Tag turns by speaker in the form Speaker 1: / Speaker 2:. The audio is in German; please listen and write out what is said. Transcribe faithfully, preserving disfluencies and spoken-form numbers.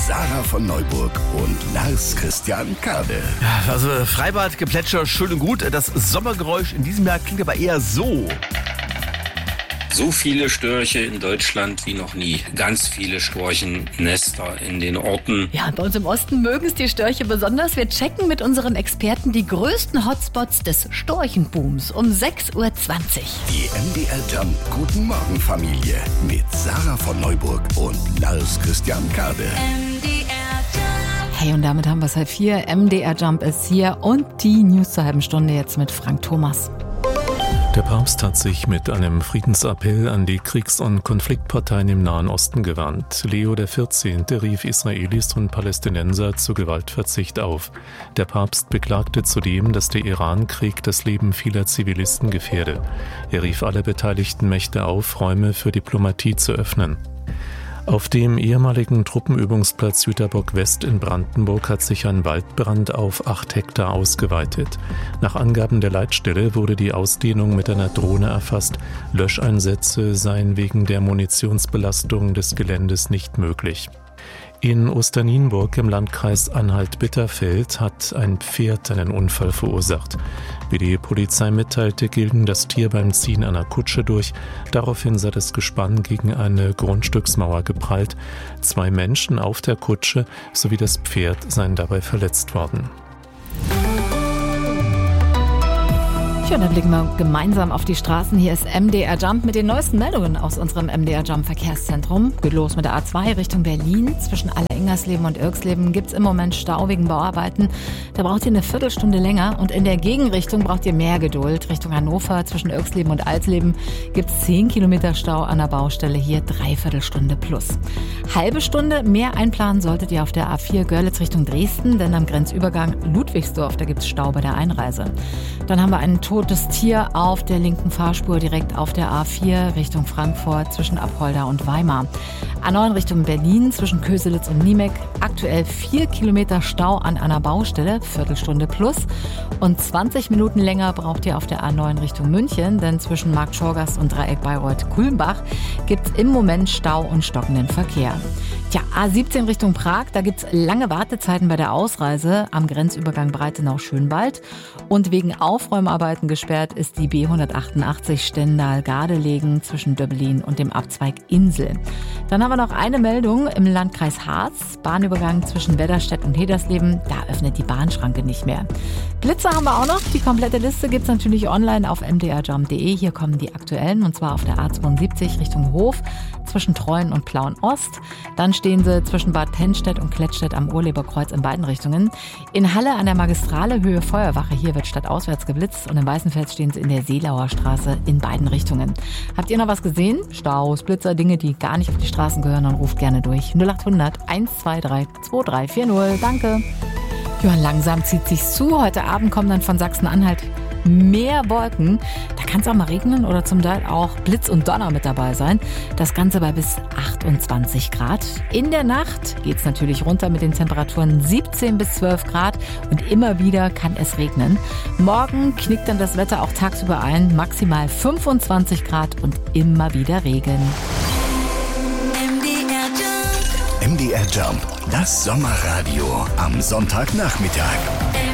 Speaker 1: Sarah von Neuburg und Lars Christian Kade.
Speaker 2: Ja, also Freibad, Geplätscher, schön und gut. Das Sommergeräusch in diesem Jahr klingt aber eher so.
Speaker 3: So viele Störche in Deutschland wie noch nie. Ganz viele Storchennester in den Orten.
Speaker 4: Ja, und bei uns im Osten mögen es die Störche besonders. Wir checken mit unseren Experten die größten Hotspots des Storchenbooms um sechs Uhr zwanzig.
Speaker 1: Die M D R Jump Guten Morgen Familie mit Sarah von Neuburg und Lars Christian Kade.
Speaker 4: Hey, und damit haben wir es halb vier. M D R Jump ist hier und die News zur halben Stunde jetzt mit Frank Thomas.
Speaker 5: Der Papst hat sich mit einem Friedensappell an die Kriegs- und Konfliktparteien im Nahen Osten gewandt. Leo der vierzehnte rief Israelis und Palästinenser zu Gewaltverzicht auf. Der Papst beklagte zudem, dass der Iran-Krieg das Leben vieler Zivilisten gefährde. Er rief alle beteiligten Mächte auf, Räume für Diplomatie zu öffnen. Auf dem ehemaligen Truppenübungsplatz Jüterbock West in Brandenburg hat sich ein Waldbrand auf acht Hektar ausgeweitet. Nach Angaben der Leitstelle wurde die Ausdehnung mit einer Drohne erfasst. Löscheinsätze seien wegen der Munitionsbelastung des Geländes nicht möglich. In Osternienburg im Landkreis Anhalt-Bitterfeld hat ein Pferd einen Unfall verursacht. Wie die Polizei mitteilte, ging das Tier beim Ziehen einer Kutsche durch. Daraufhin sei das Gespann gegen eine Grundstücksmauer geprallt. Zwei Menschen auf der Kutsche sowie das Pferd seien dabei verletzt worden.
Speaker 4: Ja, dann blicken wir gemeinsam auf die Straßen. Hier ist M D R Jump mit den neuesten Meldungen aus unserem M D R Jump Verkehrszentrum. Geht los mit der A zwei Richtung Berlin. Zwischen Alle-Engersleben und Irksleben gibt es im Moment Stau wegen Bauarbeiten. Da braucht ihr eine Viertelstunde länger. Und in der Gegenrichtung braucht ihr mehr Geduld. Richtung Hannover zwischen Irksleben und Alsleben gibt es zehn Kilometer Stau an der Baustelle. Hier Dreiviertelstunde plus. Halbe Stunde mehr einplanen solltet ihr auf der A vier Görlitz Richtung Dresden, denn am Grenzübergang Ludwigsdorf, da gibt es Stau bei der Einreise. Dann haben wir einen toten Das Tier auf der linken Fahrspur direkt auf der A vier Richtung Frankfurt zwischen Apolda und Weimar. A neun Richtung Berlin zwischen Köselitz und Niemek. Aktuell vier Kilometer Stau an einer Baustelle, Viertelstunde plus. Und zwanzig Minuten länger braucht ihr auf der A neun Richtung München, denn zwischen Markt Schorgast und Dreieck Bayreuth-Kulmbach gibt es im Moment Stau und stockenden Verkehr. Tja, A siebzehn Richtung Prag, da gibt's lange Wartezeiten bei der Ausreise am Grenzübergang Breitenau-Schönwald. Und wegen Aufräumarbeiten gesperrt ist die B hundertachtundachtzig Stendal-Gardelegen zwischen Döblin und dem Abzweig Insel. Dann haben wir noch eine Meldung im Landkreis Harz. Bahnübergang zwischen Wedderstedt und Hedersleben, da öffnet die Bahnschranke nicht mehr. Blitze haben wir auch noch. Die komplette Liste gibt's natürlich online auf m d r jump punkt d e. Hier kommen die aktuellen, und zwar auf der A zweiundsiebzig Richtung Hof zwischen Treuen und Plauen-Ost. Dann stehen sie zwischen Bad Tennstedt und Klettstedt am Urleberkreuz in beiden Richtungen. In Halle an der Magistrale Höhe Feuerwache, hier wird stadtauswärts geblitzt, und in Weißenfels stehen sie in der Seelauer Straße in beiden Richtungen. Habt ihr noch was gesehen? Staus, Blitzer, Dinge, die gar nicht auf die Straßen gehören, dann ruft gerne durch. null acht hundert eins zwei drei zwei drei vier null. Danke. Ja, langsam zieht sich's zu. Heute Abend kommen dann von Sachsen-Anhalt mehr Wolken. Da kann es auch mal regnen oder zum Teil auch Blitz und Donner mit dabei sein. Das Ganze bei bis achtundzwanzig Grad. In der Nacht geht es natürlich runter mit den Temperaturen siebzehn bis zwölf Grad und immer wieder kann es regnen. Morgen knickt dann das Wetter auch tagsüber ein. Maximal fünfundzwanzig Grad und immer wieder Regen.
Speaker 1: M D R Jump, das Sommerradio am Sonntagnachmittag.